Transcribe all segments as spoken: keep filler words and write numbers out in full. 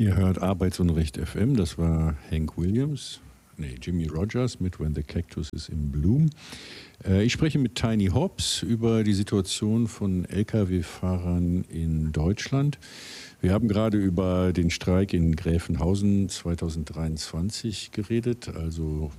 Ihr hört Arbeitsunrecht F M, das war Hank Williams, nee, Jimmy Rogers mit When the Cactus is in Bloom. Äh, ich spreche mit Tiny Hobbs über die Situation von L K W-Fahrern in Deutschland. Wir haben gerade über den Streik in Gräfenhausen zweitausenddreiundzwanzig geredet, also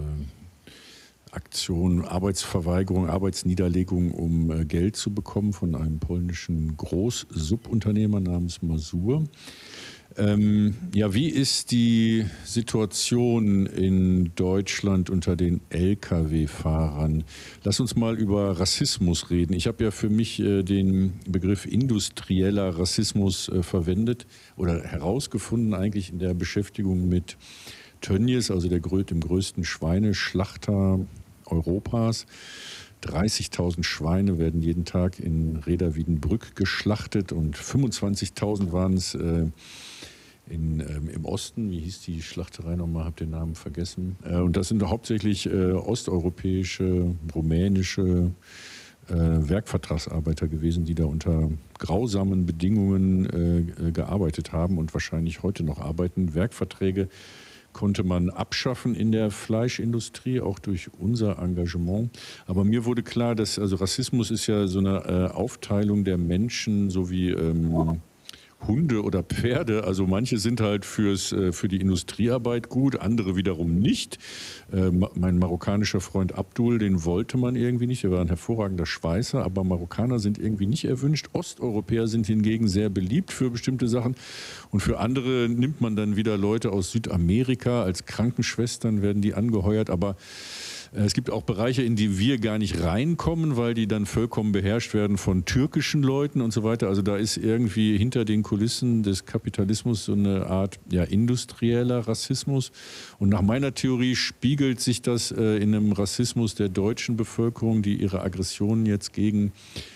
äh, Aktion, Arbeitsverweigerung, Arbeitsniederlegung, um äh, Geld zu bekommen von einem polnischen Großsubunternehmer namens Mazur. Ähm, ja, wie ist die Situation in Deutschland unter den L K W-Fahrern? Lass uns mal über Rassismus reden. Ich habe ja für mich äh, den Begriff industrieller Rassismus äh, verwendet oder herausgefunden eigentlich in der Beschäftigung mit Tönnies, also der, dem größten Schweineschlachter Europas. dreißigtausend Schweine werden jeden Tag in Reda-Wiedenbrück geschlachtet und fünfundzwanzigtausend waren es äh, in, ähm, im Osten. Wie hieß die Schlachterei nochmal? Hab den Namen vergessen. Äh, und das sind hauptsächlich äh, osteuropäische, rumänische äh, Werkvertragsarbeiter gewesen, die da unter grausamen Bedingungen äh, gearbeitet haben und wahrscheinlich heute noch arbeiten. Werkverträge konnte man abschaffen in der Fleischindustrie, auch durch unser Engagement. Aber mir wurde klar, dass also Rassismus ist ja so eine äh, Aufteilung der Menschen, so wie ähm, Hunde oder Pferde. Also manche sind halt fürs, äh, für die Industriearbeit gut, andere wiederum nicht. Äh, mein marokkanischer Freund Abdul, den wollte man irgendwie nicht. Er war ein hervorragender Schweißer, aber Marokkaner sind irgendwie nicht erwünscht. Osteuropäer sind hingegen sehr beliebt für bestimmte Sachen. Und für andere nimmt man dann wieder Leute aus Südamerika. Als Krankenschwestern werden die angeheuert. Aber es gibt auch Bereiche, in die wir gar nicht reinkommen, weil die dann vollkommen beherrscht werden von türkischen Leuten und so weiter. Also da ist irgendwie hinter den Kulissen des Kapitalismus so eine Art ja, industrieller Rassismus. Und nach meiner Theorie spiegelt sich das äh, in einem Rassismus der deutschen Bevölkerung, die ihre Aggressionen jetzt gegen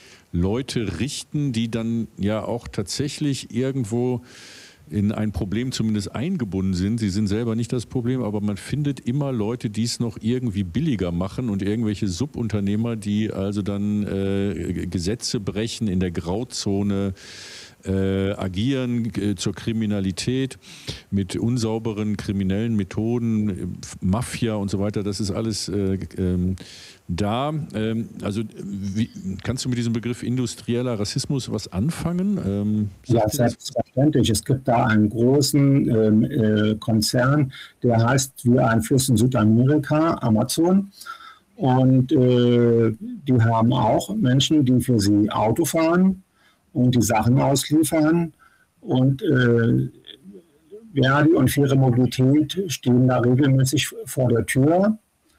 Leute richten, die dann ja auch tatsächlich irgendwo in ein Problem zumindest eingebunden sind. Sie sind selber nicht das Problem, aber man findet immer Leute, die es noch irgendwie billiger machen und irgendwelche Subunternehmer, die also dann äh, Gesetze brechen, in der Grauzone äh, agieren, äh, zur Kriminalität mit unsauberen kriminellen Methoden, äh, Mafia und so weiter. Das ist alles äh, ähm, da. Ähm, also wie, kannst du mit diesem Begriff industrieller Rassismus was anfangen? Ähm, ja, selbstverständlich. Es gibt da einen großen ähm, äh, Konzern, der heißt wie ein Fluss in Südamerika, Amazon. Und äh, die haben auch Menschen, die für sie Auto fahren und die Sachen ausliefern. Und äh, Verdi und faire Mobilität stehen da regelmäßig vor der Tür.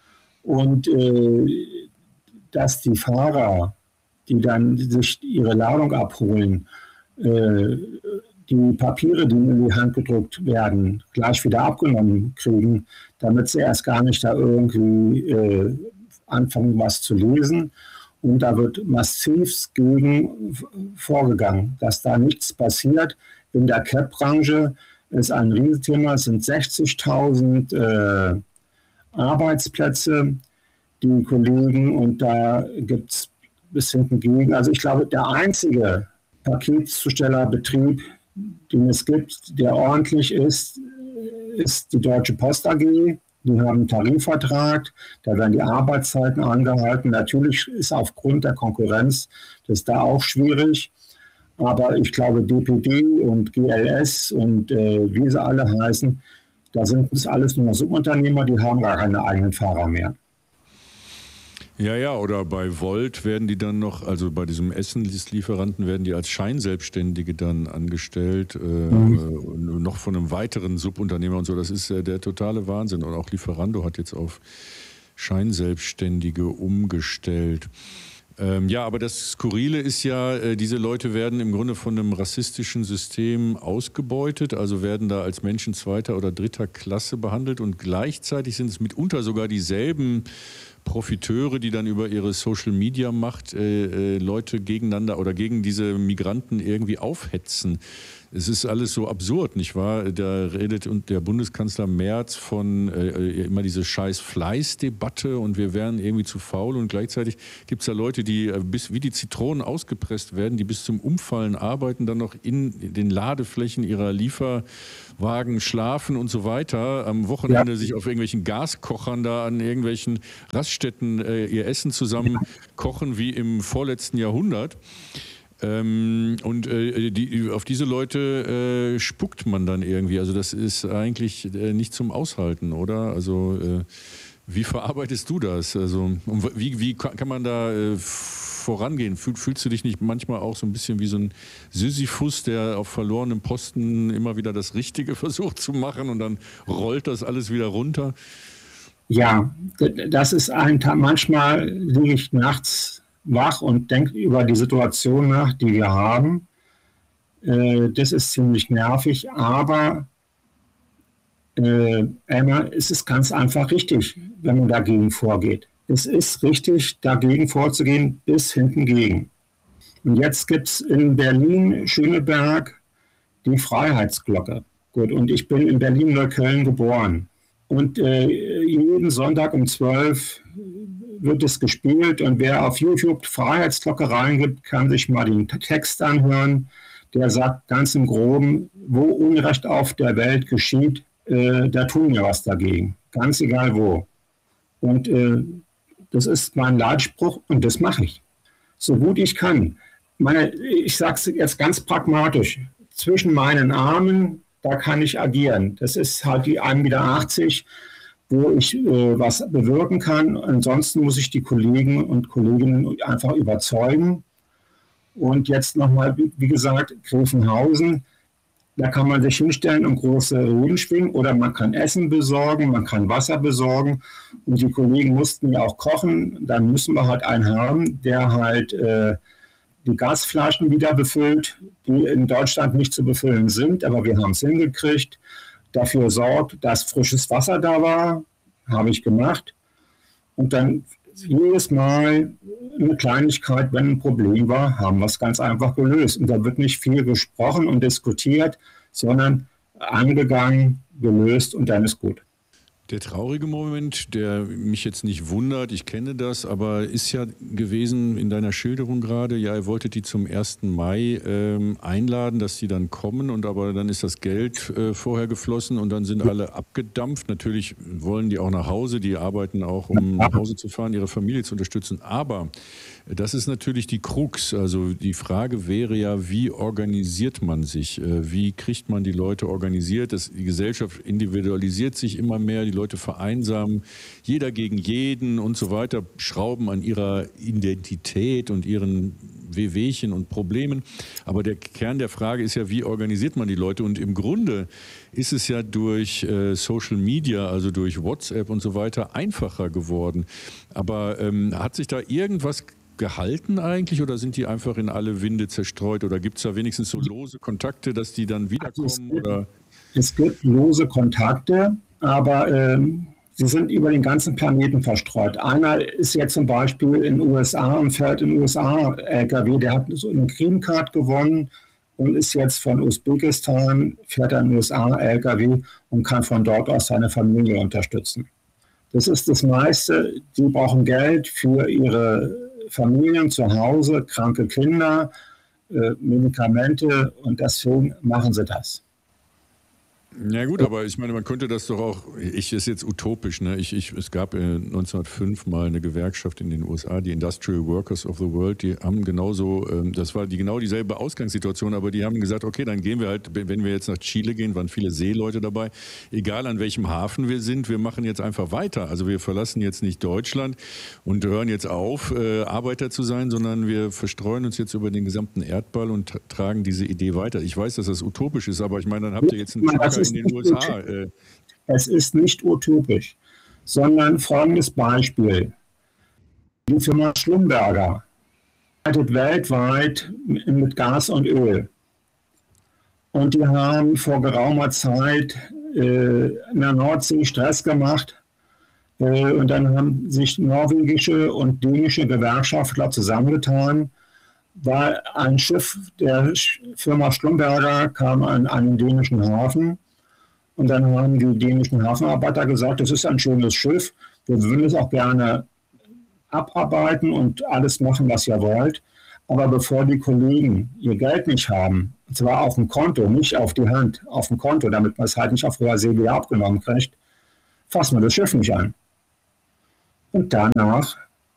Und äh, dass die Fahrer, die dann sich ihre Ladung abholen, äh, die Papiere, die in die Hand gedruckt werden, gleich wieder abgenommen kriegen, damit sie erst gar nicht da irgendwie äh, anfangen, was zu lesen. Und da wird massiv gegen vorgegangen, dass da nichts passiert. In der C A P-Branche ist ein Riesenthema, es sind sechzigtausend äh, Arbeitsplätze, die Kollegen, und da gibt es bis hinten gegen. Also ich glaube, der einzige Paketzustellerbetrieb, den es gibt, der ordentlich ist, ist die Deutsche Post A G. Die haben einen Tarifvertrag, da werden die Arbeitszeiten angehalten. Natürlich ist aufgrund der Konkurrenz das da auch schwierig. Aber ich glaube, D P D und G L S und äh, wie sie alle heißen, da sind es alles nur Subunternehmer, die haben gar keine eigenen Fahrer mehr. Ja, ja, oder bei Volt werden die dann noch, also bei diesem Essenslieferanten werden die als Scheinselbstständige dann angestellt, äh, mhm. noch von einem weiteren Subunternehmer und so. Das ist äh, der totale Wahnsinn. Und auch Lieferando hat jetzt auf Scheinselbstständige umgestellt. Ähm, ja, aber das Skurrile ist ja, äh, diese Leute werden im Grunde von einem rassistischen System ausgebeutet, also werden da als Menschen zweiter oder dritter Klasse behandelt und gleichzeitig sind es mitunter sogar dieselben Profiteure, die dann über ihre Social-Media-Macht äh, äh, Leute gegeneinander oder gegen diese Migranten irgendwie aufhetzen. Es ist alles so absurd, nicht wahr? Da redet und der Bundeskanzler Merz von äh, immer diese scheiß Fleißdebatte und wir wären irgendwie zu faul und gleichzeitig gibt es da Leute, die äh, bis wie die Zitronen ausgepresst werden, die bis zum Umfallen arbeiten, dann noch in den Ladeflächen ihrer Lieferwagen schlafen und so weiter, am Wochenende ja. sich auf irgendwelchen Gaskochern da an irgendwelchen Raststätten äh, ihr Essen zusammen kochen wie im vorletzten Jahrhundert. Ähm, und äh, die, auf diese Leute äh, spuckt man dann irgendwie. Also das ist eigentlich äh, nicht zum Aushalten, oder? Also äh, wie verarbeitest du das? Also wie, wie kann man da äh, vorangehen? Fühl, fühlst du dich nicht manchmal auch so ein bisschen wie so ein Sisyphus, der auf verlorenem Posten immer wieder das Richtige versucht zu machen und dann rollt das alles wieder runter? Ja, das ist ein Tag. Manchmal liege ich nachts wach und denke über die Situation nach, die wir haben. Äh, das ist ziemlich nervig, aber äh, Emma, es ist ganz einfach richtig, wenn man dagegen vorgeht. Es ist richtig, dagegen vorzugehen, bis hinten gegen. Und jetzt gibt es in Berlin-Schöneberg die Freiheitsglocke. Gut, und ich bin in Berlin-Neukölln geboren. Und äh, jeden Sonntag um zwölf wird es gespielt und wer auf YouTube Freiheitsglocke reingibt, kann sich mal den Text anhören. Der sagt ganz im Groben, wo Unrecht auf der Welt geschieht, äh, da tun wir was dagegen. Ganz egal wo. Und äh, das ist mein Leitspruch und das mache ich. So gut ich kann. Meine, ich sage es jetzt ganz pragmatisch. Zwischen meinen Armen, da kann ich agieren. Das ist halt die ein Meter achtzig, wo ich äh, was bewirken kann. Ansonsten muss ich die Kollegen und Kolleginnen einfach überzeugen. Und jetzt nochmal, wie gesagt, Gräfenhausen, da kann man sich hinstellen und große Reden schwingen oder man kann Essen besorgen, man kann Wasser besorgen. Und die Kollegen mussten ja auch kochen. Dann müssen wir halt einen haben, der halt äh, die Gasflaschen wieder befüllt, die in Deutschland nicht zu befüllen sind, aber wir haben es hingekriegt. Dafür sorgt, dass frisches Wasser da war, habe ich gemacht. Und dann jedes Mal eine Kleinigkeit, wenn ein Problem war, haben wir es ganz einfach gelöst. Und da wird nicht viel gesprochen und diskutiert, sondern angegangen, gelöst und dann ist gut. Der traurige Moment, der mich jetzt nicht wundert, ich kenne das, aber ist ja gewesen in deiner Schilderung gerade, ja, ihr wolltet die zum ersten Mai ähm, einladen, dass sie dann kommen und aber dann ist das Geld äh, vorher geflossen und dann sind alle abgedampft. Natürlich wollen die auch nach Hause, die arbeiten auch, um nach Hause zu fahren, ihre Familie zu unterstützen, aber das ist natürlich die Krux. Also die Frage wäre ja, wie organisiert man sich? Wie kriegt man die Leute organisiert? Das, die Gesellschaft individualisiert sich immer mehr, die Leute vereinsamen, jeder gegen jeden und so weiter, schrauben an ihrer Identität und ihren Wehwehchen und Problemen. Aber der Kern der Frage ist ja, wie organisiert man die Leute? Und im Grunde ist es ja durch äh, Social Media, also durch WhatsApp und so weiter, einfacher geworden. Aber ähm, hat sich da irgendwas gehalten eigentlich oder sind die einfach in alle Winde zerstreut oder gibt es da wenigstens so lose Kontakte, dass die dann wiederkommen? Es gibt, oder? Es gibt lose Kontakte, aber ähm, sie sind über den ganzen Planeten verstreut. Einer ist jetzt zum Beispiel in den U S A und fährt in den U S A L K W, der hat so eine Green Card gewonnen und ist jetzt von Usbekistan, fährt er in den U S A L K W und kann von dort aus seine Familie unterstützen. Das ist das meiste. Die brauchen Geld für ihre Familien zu Hause, kranke Kinder, äh, Medikamente und deswegen machen sie das. Ja gut, aber ich meine, man könnte das doch auch, ich ist jetzt utopisch, ne? Ich, ich, es gab äh, neunzehnhundertfünf mal eine Gewerkschaft in den U S A, die Industrial Workers of the World, die haben genauso, ähm, das war die genau dieselbe Ausgangssituation, aber die haben gesagt, okay, dann gehen wir halt, wenn wir jetzt nach Chile gehen, waren viele Seeleute dabei, egal an welchem Hafen wir sind, wir machen jetzt einfach weiter. Also wir verlassen jetzt nicht Deutschland und hören jetzt auf, äh, Arbeiter zu sein, sondern wir verstreuen uns jetzt über den gesamten Erdball und tragen diese Idee weiter. Ich weiß, dass das utopisch ist, aber ich meine, dann habt ihr jetzt einen Trucker in den U S A. Äh. Es ist nicht utopisch, sondern folgendes Beispiel. Die Firma Schlumberger arbeitet weltweit mit Gas und Öl. Und die haben vor geraumer Zeit äh, in der Nordsee Stress gemacht. Äh, und dann haben sich norwegische und dänische Gewerkschaftler zusammengetan, weil ein Schiff der Firma Schlumberger kam an einen dänischen Hafen. Und dann haben die dänischen Hafenarbeiter gesagt, das ist ein schönes Schiff, wir würden es auch gerne abarbeiten und alles machen, was ihr wollt. Aber bevor die Kollegen ihr Geld nicht haben, und zwar auf dem Konto, nicht auf die Hand, auf dem Konto, damit man es halt nicht auf hoher See wieder abgenommen kriegt, fassen wir das Schiff nicht an. Und danach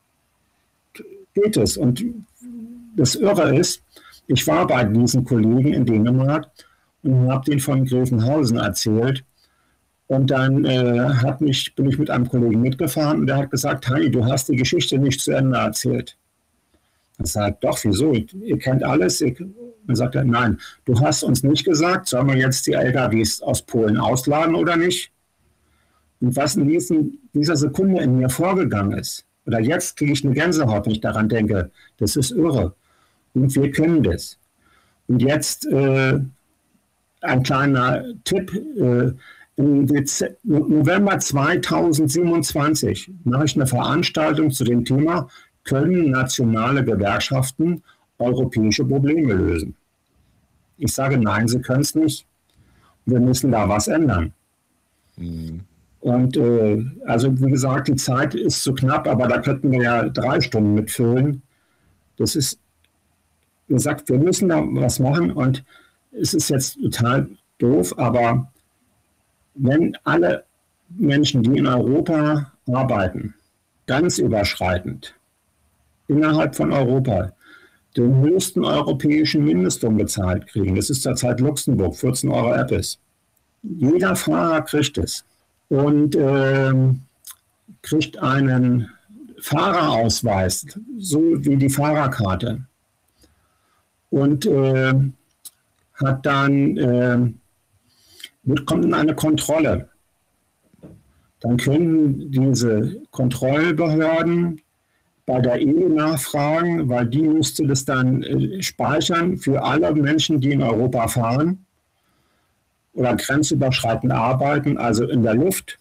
geht es. Und das Irre ist, ich war bei diesen Kollegen in Dänemark und habe denen von Gräfenhausen erzählt. Und dann äh, hat mich, bin ich mit einem Kollegen mitgefahren und der hat gesagt, Heini, du hast die Geschichte nicht zu Ende erzählt. Ich sage, doch, wieso? Ihr kennt alles. Dann sagt er, nein, du hast uns nicht gesagt, sollen wir jetzt die L K Ws aus Polen ausladen oder nicht? Und was in diesen, dieser Sekunde in mir vorgegangen ist, oder jetzt kriege ich eine Gänsehaut, wenn ich daran denke, das ist irre. Und wir können das. Und jetzt äh, ein kleiner Tipp. Äh, Im Dezember, November zweitausendsiebenundzwanzig mache ich eine Veranstaltung zu dem Thema, können nationale Gewerkschaften europäische Probleme lösen? Ich sage, nein, sie können es nicht. Wir müssen da was ändern. Mhm. Und äh, also wie gesagt, die Zeit ist zu knapp, aber da könnten wir ja drei Stunden mitfüllen. Das ist, wie gesagt, wir müssen da was machen und es ist jetzt total doof, aber wenn alle Menschen, die in Europa arbeiten, ganz überschreitend, innerhalb von Europa, den höchsten europäischen Mindestlohn bezahlt kriegen, das ist zurzeit Luxemburg, vierzehn Euro etwas. Jeder Fahrer kriegt es und äh, kriegt einen Fahrerausweis, so wie die Fahrerkarte. Und äh, hat dann... Äh, kommt in eine Kontrolle. Dann können diese Kontrollbehörden bei der E U nachfragen, weil die müsste das dann äh, speichern für alle Menschen, die in Europa fahren oder grenzüberschreitend arbeiten, also in der Luft,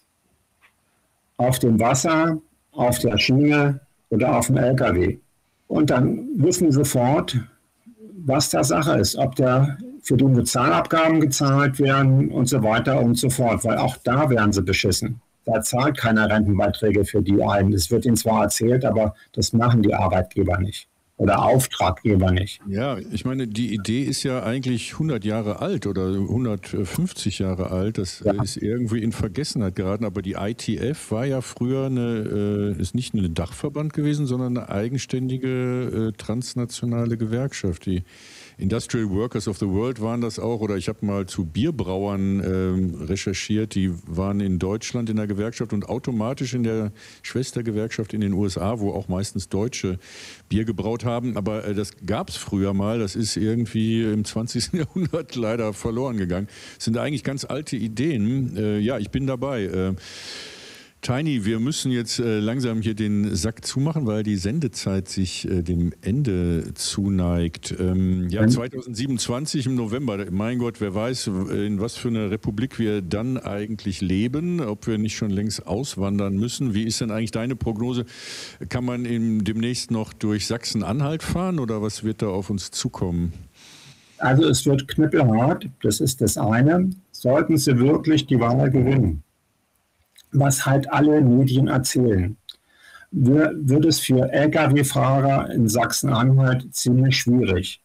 auf dem Wasser, auf der Schiene oder auf dem L K W. Und dann wissen sofort, was da Sache ist, ob der für die Sozialabgaben gezahlt werden und so weiter und so fort, weil auch da werden sie beschissen. Da zahlt keiner Rentenbeiträge für die ein. Das wird ihnen zwar erzählt, aber das machen die Arbeitgeber nicht oder Auftraggeber nicht. Ja, ich meine, die Idee ist ja eigentlich hundert Jahre alt oder hundertfünfzig Jahre alt. Das ja. ist irgendwie in Vergessenheit geraten. Aber die I T F war ja früher eine, ist nicht ein Dachverband gewesen, sondern eine eigenständige transnationale Gewerkschaft. Die Industrial Workers of the World waren das auch, oder ich habe mal zu Bierbrauern ähm, recherchiert, die waren in Deutschland in der Gewerkschaft und automatisch in der Schwestergewerkschaft in den U S A, wo auch meistens Deutsche Bier gebraut haben, aber äh, das gab es früher mal, das ist irgendwie im zwanzigsten Jahrhundert leider verloren gegangen. Das sind eigentlich ganz alte Ideen. Äh, ja, ich bin dabei. Äh, Tiny, wir müssen jetzt äh, langsam hier den Sack zumachen, weil die Sendezeit sich äh, dem Ende zuneigt. Ähm, ja, zweitausendsiebenundzwanzig im November, mein Gott, wer weiß, in was für einer Republik wir dann eigentlich leben, ob wir nicht schon längst auswandern müssen. Wie ist denn eigentlich deine Prognose? Kann man im, demnächst noch durch Sachsen-Anhalt fahren oder was wird da auf uns zukommen? Also es wird knüppelhart, das ist das eine. Sollten sie wirklich die Wahl gewinnen, was halt alle Medien erzählen, wird es für L K W-Fahrer in Sachsen-Anhalt ziemlich schwierig.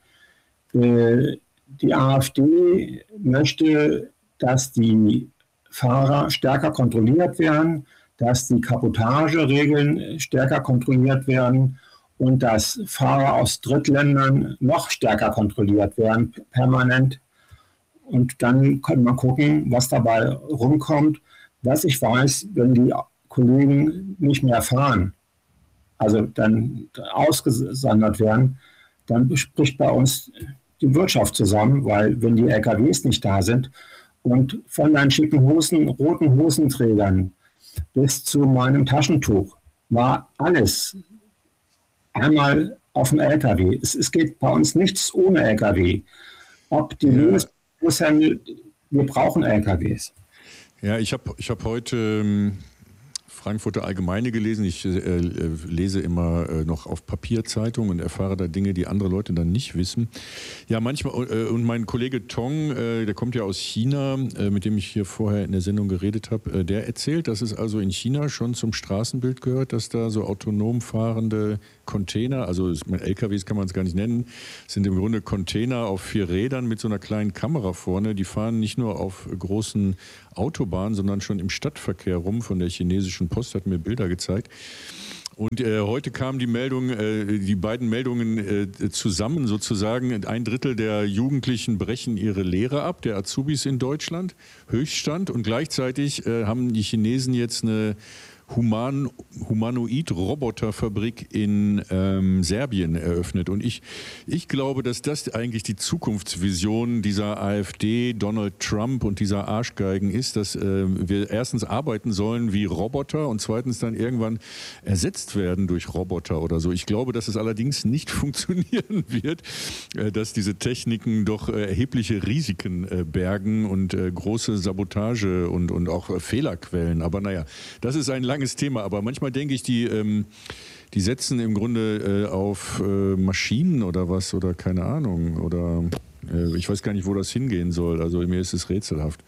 Die AfD möchte, dass die Fahrer stärker kontrolliert werden, dass die Kabotageregeln stärker kontrolliert werden und dass Fahrer aus Drittländern noch stärker kontrolliert werden, permanent. Und dann kann man gucken, was dabei rumkommt. Was ich weiß, wenn die Kollegen nicht mehr fahren, also dann ausgesondert werden, dann bricht bei uns die Wirtschaft zusammen, weil wenn die L K Ws nicht da sind und von deinen schicken Hosen, roten Hosenträgern bis zu meinem Taschentuch war alles einmal auf dem L K W. Es, es geht bei uns nichts ohne L K W. Ob die Lebensmittelhändler, wir brauchen L K Ws. Ja, ich habe ich hab heute ähm, Frankfurter Allgemeine gelesen. Ich äh, lese immer äh, noch auf Papierzeitungen und erfahre da Dinge, die andere Leute dann nicht wissen. Ja, manchmal, äh, und mein Kollege Tong, äh, der kommt ja aus China, äh, mit dem ich hier vorher in der Sendung geredet habe, äh, der erzählt, dass es also in China schon zum Straßenbild gehört, dass da so autonom fahrende Container, also L K Ws kann man es gar nicht nennen, sind im Grunde Container auf vier Rädern mit so einer kleinen Kamera vorne. Die fahren nicht nur auf großen Autobahnen, sondern schon im Stadtverkehr rum. Von der chinesischen Post hat mir Bilder gezeigt. Und äh, heute kamen die Meldungen, äh, die beiden Meldungen äh, zusammen sozusagen. Ein Drittel der Jugendlichen brechen ihre Lehre ab, der Azubis in Deutschland, Höchststand. Und gleichzeitig äh, haben die Chinesen jetzt eine Human, Humanoid-Roboterfabrik in ähm, Serbien eröffnet. Und ich, ich glaube, dass das eigentlich die Zukunftsvision dieser AfD, Donald Trump und dieser Arschgeigen ist, dass äh, wir erstens arbeiten sollen wie Roboter und zweitens dann irgendwann ersetzt werden durch Roboter oder so. Ich glaube, dass es allerdings nicht funktionieren wird, äh, dass diese Techniken doch äh, erhebliche Risiken äh, bergen und äh, große Sabotage und, und auch äh, Fehlerquellen. Aber naja, das ist ein langes Thema, aber manchmal denke ich, die, ähm, die setzen im Grunde äh, auf äh, Maschinen oder was oder keine Ahnung oder äh, ich weiß gar nicht, wo das hingehen soll. Also mir ist es rätselhaft.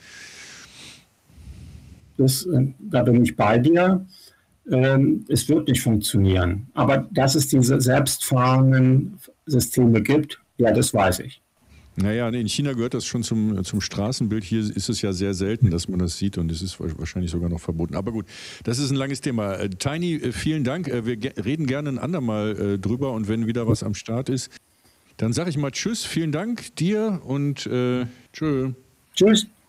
Das, äh, da bin ich bei dir. Ähm, es wird nicht funktionieren. Aber dass es diese selbstfahrenden Systeme gibt, ja, das weiß ich. Naja, in China gehört das schon zum, zum Straßenbild. Hier ist es ja sehr selten, dass man das sieht und es ist wahrscheinlich sogar noch verboten. Aber gut, das ist ein langes Thema. Äh, Tiny, äh, vielen Dank. Äh, wir ge- reden gerne ein andermal äh, drüber und wenn wieder was am Start ist, dann sage ich mal Tschüss, vielen Dank dir und äh, tschö. Tschüss.